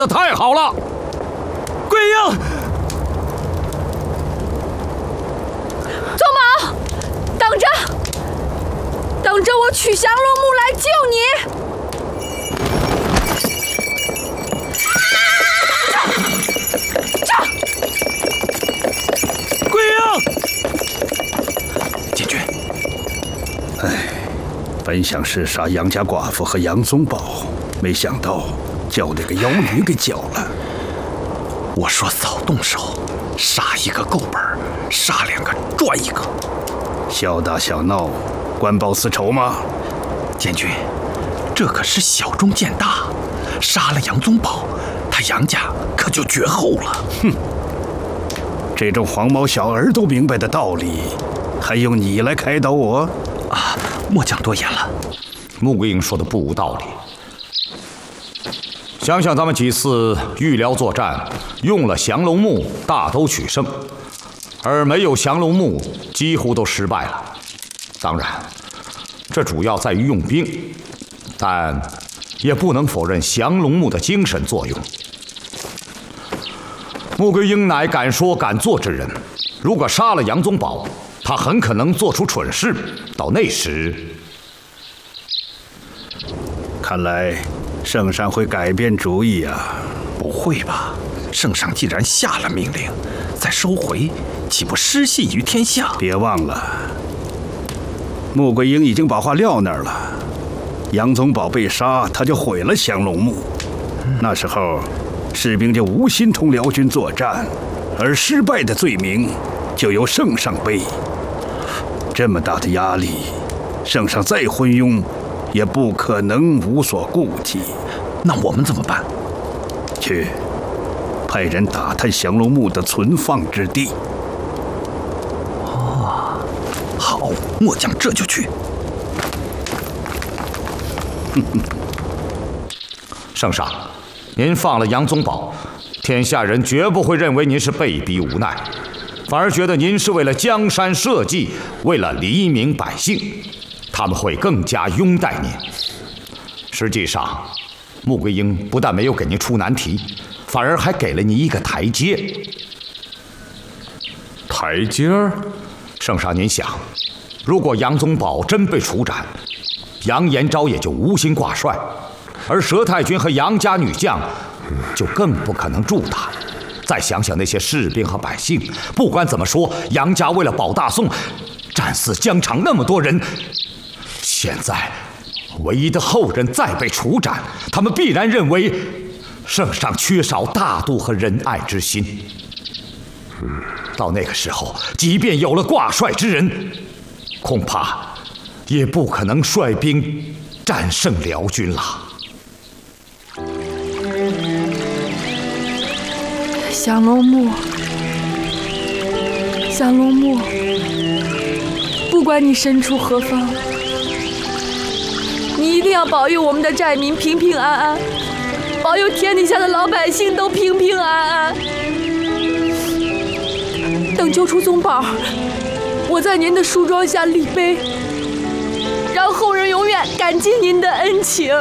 那太好了！ 桂英， 宗宝，等着，等着，我取降龙木来救你！ 桂英， 监军， 本想是杀杨家寡妇和杨宗保，没想到叫那个妖女给搅了。 我说早动手，杀一个够本，杀2个赚1个。 小打小闹，官报私仇吗？ 监军，这可是小中见大，杀了杨宗保，他杨家可就绝后了。 哼，这种黄毛小儿都明白的道理，还用你来开导我？ 啊，末将多言了。 穆桂英说的不无道理。想想咱们几次御辽作战，用了降龙木，大都取胜，而没有降龙木，几乎都失败了。当然，这主要在于用兵，但也不能否认降龙木的精神作用。穆桂英乃敢说敢做之人，如果杀了杨宗保，他很可能做出蠢事。到那时， 看来圣上会改变主意啊！ 不会吧？圣上既然下了命令，再收回，岂不失信于天下？ 别忘了，穆桂英已经把话撂那儿了。杨宗保被杀，他就毁了降龙木。那时候，士兵就无心同辽军作战，而失败的罪名就由圣上背。这么大的压力，圣上再昏庸，也不可能无所顾忌。 那我们怎么办？ 去派人打探降龙木的存放之地。 哦，好，末将这就去。 圣上，您放了杨宗保，天下人绝不会认为您是被逼无奈，反而觉得您是为了江山社稷，为了黎民百姓，他们会更加拥戴您。实际上，穆桂英不但没有给您出难题，反而还给了您一个台阶。 台阶儿？ 圣上，您想，如果杨宗保真被处斩，杨延昭也就无心挂帅，而佘太君和杨家女将就更不可能助他。再想想那些士兵和百姓，不管怎么说，杨家为了保大宋，战死疆场那么多人，现在唯一的后人再被处斩，他们必然认为圣上缺少大度和仁爱之心。到那个时候，即便有了挂帅之人，恐怕也不可能率兵战胜辽军了。 降龙木，降龙木，不管你身处何方，你一定要保佑我们的寨民平平安安，保佑天底下的老百姓都平平安安。等救出宗保，我在您的树桩下立碑，让后人永远感激您的恩情。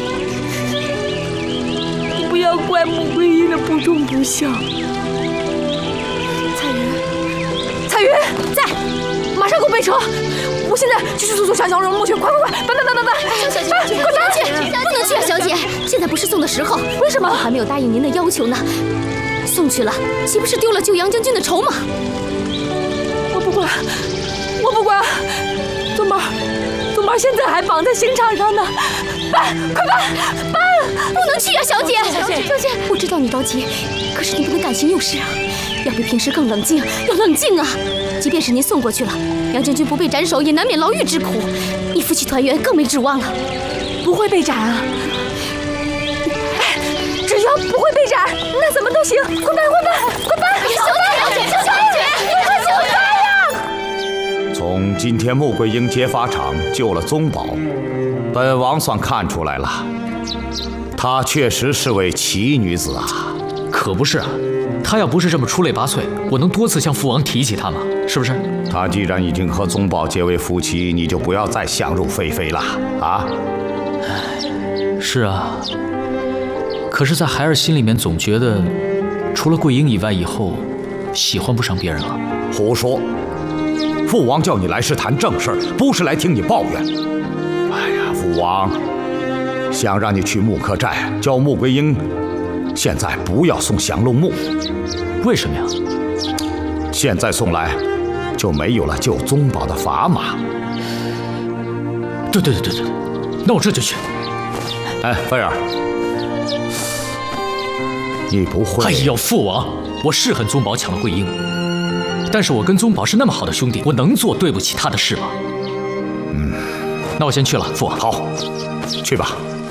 不要怪穆桂英的不忠不孝。彩云在，马上给我备车！我现在就去速降降龙木去，快！等！ 小姐，快拿去！不能去啊，小姐，现在不是送的时候。 为什么？ 我还没有答应您的要求呢。送去了，岂不是丢了救杨将军的筹码？ 我不管！宗保现在还绑在刑场上呢，快办！ 不能去啊，小姐！小姐，我知道你着急，可是你不能感情用事啊，要比平时更冷静，要冷静啊！即便是您送过去了，杨将军不被斩首，也难免牢狱之苦，你夫妻团圆更没指望了。 不会被斩啊！只要不会被斩，那怎么都行！快办！小姐！ 从今天穆桂英劫法场救了宗保，本王算看出来了，她确实是位奇女子啊。 可不是啊，她要不是这么出类拔萃，我能多次向父王提起她吗？是不是？ 她既然已经和宗保结为夫妻，你就不要再想入非非了啊！ 是啊， 可是，在孩儿心里面总觉得，除了桂英以外，以后喜欢不上别人了。 胡说！父王叫你来是谈正事儿，不是来听你抱怨。哎呀，父王想让你去木刻寨教穆桂英，现在不要送降龙木。 为什么呀？ 现在送来，就没有了救宗宝的砝码。 对，那我这就去。 哎，菲儿，你不会…… 哎呦，父王，我是恨宗宝抢了桂英，但是我跟宗宝是那么好的兄弟，我能做对不起他的事吗？那我先去了，父王。 好，去吧。